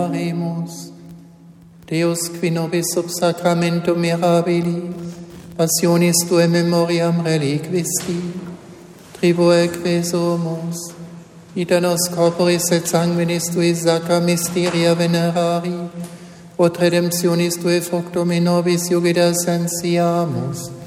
Oremus. Deus qui nobis sub sacramentum mirabilis, passionis Tuae memoriam reliquisti, tribuo quesumus, ita nos corporis et sanguinis Tui sacra mysteria venerari, ut redemptionis Tui fructum in nobis iugida sensiamus,